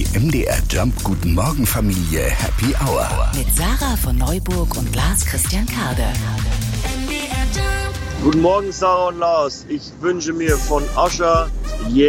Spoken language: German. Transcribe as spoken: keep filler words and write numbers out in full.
M D R Jump Guten Morgen Familie Happy Hour. Mit Sarah von Neuburg und Lars Christian Kade. Guten Morgen, Sarah und Lars. Ich wünsche mir von Ascher Yeah